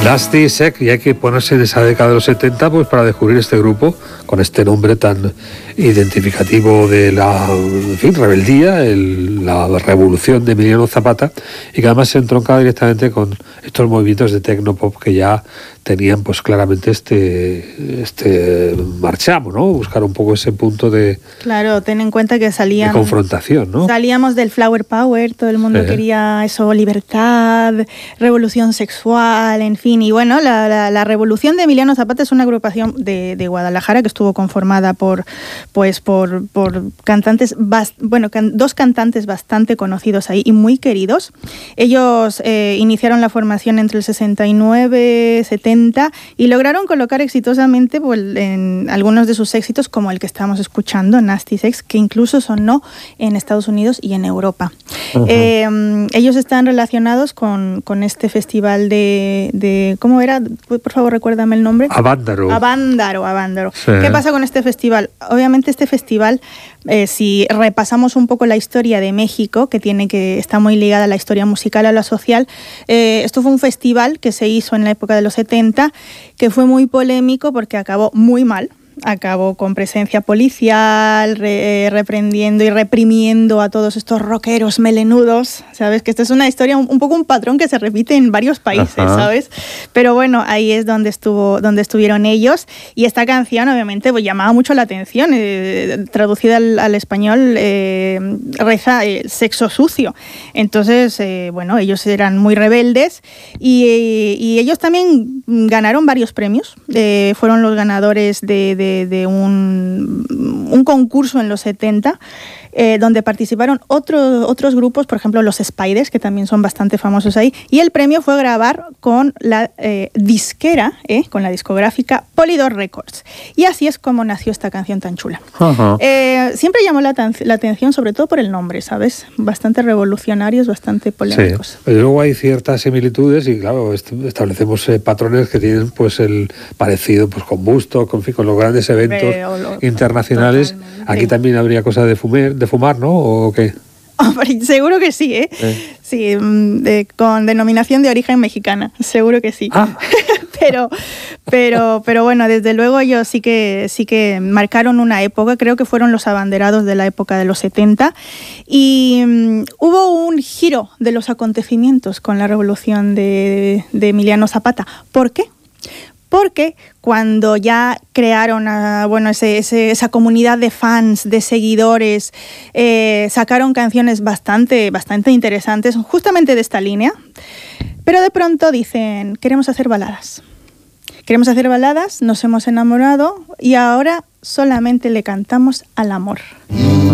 Nasty Sex, y hay que ponerse en esa década de los 70 pues para descubrir este grupo con este nombre tan identificativo de la, en fin, rebeldía, la revolución de Emiliano Zapata, y que además se entroncaba directamente con estos movimientos de tecnopop que ya tenían pues claramente este marchamo, ¿no? Buscar un poco ese punto de... Claro, ten en cuenta que de confrontación, ¿no? Salíamos del flower power, todo el mundo quería eso, libertad, revolución sexual, en fin. Y bueno, la revolución de Emiliano Zapata es una agrupación de Guadalajara que estuvo conformada por cantantes, dos cantantes bastante conocidos ahí y muy queridos. Ellos iniciaron la formación entre el 69, 70 y lograron colocar exitosamente en algunos de sus éxitos, como el que estamos escuchando, Nasty Sex, que incluso sonó en Estados Unidos y en Europa. Uh-huh. Ellos están relacionados con este festival de ¿cómo era? Por favor, recuérdame el nombre. Avándaro. Sí. ¿Qué pasa con este festival? Obviamente este festival, si repasamos un poco la historia de México, que está muy ligada a la historia musical, a la social, esto fue un festival que se hizo en la época de los 70, que fue muy polémico porque acabó muy mal. Acabó con presencia policial, reprendiendo y reprimiendo a todos estos rockeros melenudos, ¿sabes? Que esto es una historia, un poco un patrón que se repite en varios países, ajá, ¿sabes? Pero bueno, ahí es donde estuvieron ellos, y esta canción obviamente pues llamaba mucho la atención, traducida al español, reza sexo sucio. Entonces, bueno, ellos eran muy rebeldes y ellos también ganaron varios premios, fueron los ganadores de un concurso en los 70, donde participaron otros grupos, por ejemplo los Spiders, que también son bastante famosos ahí, y el premio fue grabar con la disquera, con la discográfica Polydor Records, y así es como nació esta canción tan chula. Uh-huh. Siempre llamó la atención, sobre todo por el nombre, ¿sabes? Bastante revolucionarios, bastante polémicos. Sí, pero luego hay ciertas similitudes y claro, establecemos patrones que tienen pues el parecido pues con Woodstock, con los grandes eventos internacionales. Totalmente. Aquí también habría cosas de fumar, ¿no? ¿O qué? Hombre, seguro que sí, ¿eh? Sí, con denominación de origen mexicana, seguro que sí. Ah. pero bueno, desde luego ellos sí que marcaron una época, creo que fueron los abanderados de la época de los 70, y hubo un giro de los acontecimientos con la revolución de Emiliano Zapata. ¿Por qué? Porque cuando ya crearon esa comunidad de fans, de seguidores, sacaron canciones bastante interesantes, justamente de esta línea, pero de pronto dicen, queremos hacer baladas, nos hemos enamorado y ahora solamente le cantamos al amor.